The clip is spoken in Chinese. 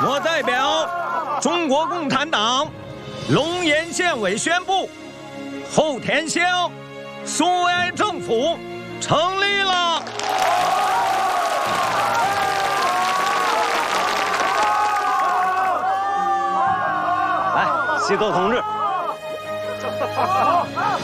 我代表中国共产党龙岩县委宣布，后田乡苏维埃政府成立了。 来，西多同志。